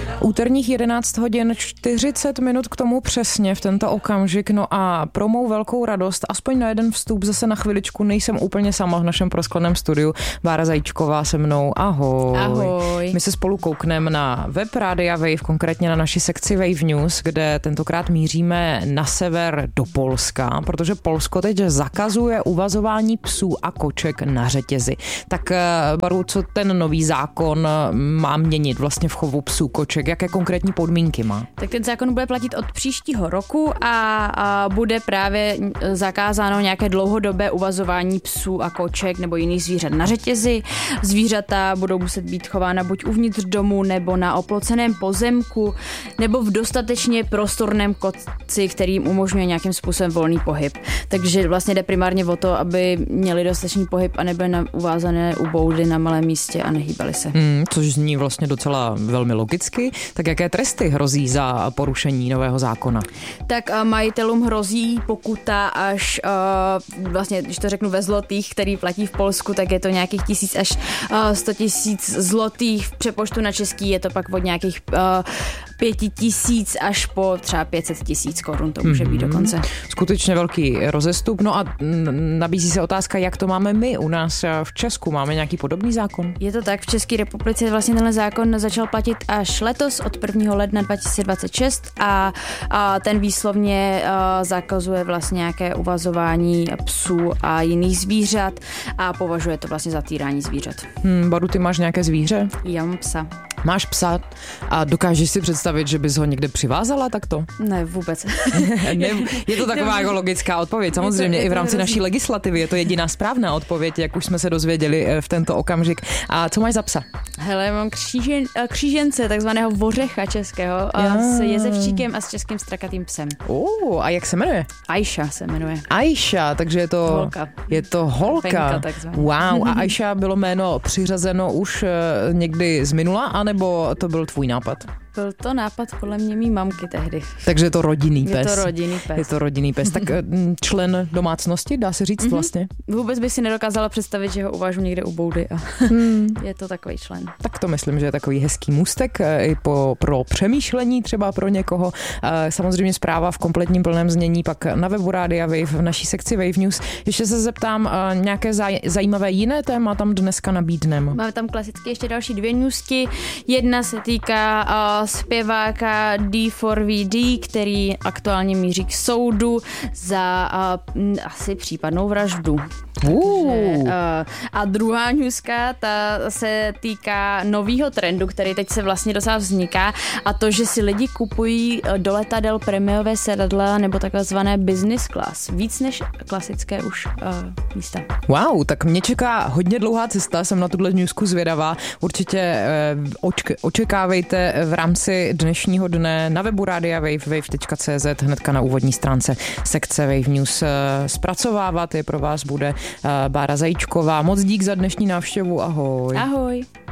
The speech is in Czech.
Úterních 11 hodin 40 minut k tomu přesně v tento okamžik. No a pro mou velkou radost, aspoň na jeden vstup, zase na chviličku nejsem úplně sama v našem proskleném studiu. Bára Zajíčková se mnou. Ahoj. Ahoj. My se spolu koukneme na web Rádia Wave, konkrétně na naši sekci Wave News, kde tentokrát míříme na sever do Polska, protože Polsko teď zakazuje uvazování psů a koček na řetězy. Tak Baru, co ten nový zákon má měnit vlastně v chovu psů, koček? Jaké konkrétní podmínky má? Tak ten zákon bude platit od příštího roku a bude právě zakázáno nějaké dlouhodobé uvazování psů a koček nebo jiných zvířat na řetězi. Zvířata budou muset být chována buď uvnitř domu nebo na oploceném pozemku nebo v dostatečně prostorném koci, který jim umožňuje nějakým způsobem volný pohyb. Takže vlastně jde primárně o to, aby měli dostatečný pohyb a nebyly uvázané u boudy na malém místě a nehýbali se. Což zní vlastně docela velmi logicky. Tak jaké tresty hrozí za porušení nového zákona? Tak majitelům hrozí pokuta až vlastně, když to řeknu ve zlotých, který platí v Polsku, tak je to nějakých 1000 až 100 000 zlotých. V přepočtu na český je to pak od nějakých 5000 až po třeba 500 000 korun, to může být dokonce. Skutečně velký rozestup. No a nabízí se otázka, jak to máme my u nás v Česku. Máme nějaký podobný zákon? Je to tak, v České republice vlastně tenhle zákon začal platit až letos od 1. ledna 2026 a ten výslovně zakazuje vlastně nějaké uvazování psů a jiných zvířat a považuje to vlastně za týrání zvířat. Baru, ty máš nějaké zvíře? Já mám psa. Máš psa a dokážeš si představit, že bys ho někde přivázala takto? Ne, vůbec. Je to taková jako logická odpověď. Samozřejmě i v rámci naší legislativy je to jediná správná odpověď, jak už jsme se dozvěděli v tento okamžik. A co máš za psa? Hele, mám křížence, takzvaného vořecha českého, s jezevčíkem a s českým strakatým psem. A jak se jmenuje? Aisha se jmenuje. Aisha, takže je to holka. Je to holka. Wow. A Aisha bylo jméno přiřazeno už někdy z minula, anebo to byl tvůj nápad? Byl to nápad podle mě mý mamky tehdy. Takže je to rodinný pes. Je to rodinný pes. Tak člen domácnosti, dá se říct vlastně? Vůbec bych si nedokázala představit, že ho uvážu někde u boudy a je to takový člen. Tak to myslím, že je takový hezký můstek i pro přemýšlení třeba pro někoho. Samozřejmě zpráva v kompletním plném znění pak na webu Rádia Wave v naší sekci Wave News. Ještě se zeptám, nějaké zajímavé jiné téma tam dneska nabídneme. Máme tam klasicky ještě další 2 newsky. Jedna se týká zpěváka D4VD, který aktuálně míří k soudu za asi případnou vraždu. A druhá newska, ta se týká novýho trendu, který teď se vlastně docela vzniká, a to, že si lidi kupují do letadel prémiové sedadla nebo takzvané business class. Víc než klasické už místa. Wow, tak mě čeká hodně dlouhá cesta, jsem na tuhle newsku zvědavá. Určitě očekávejte v rámci dnešního dne na webu Rádia Wave, wave.cz, hnedka na úvodní stránce sekce Wave News. Zpracovávat je pro vás bude Bára Zajíčková. Moc dík za dnešní návštěvu, ahoj. Ahoj.